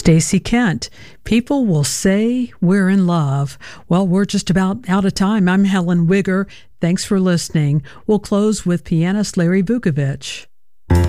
Stacy Kent. People will say we're in love. Well, we're just about out of time. I'm Helen Wigger. Thanks for listening. We'll close with pianist Larry Vukovich.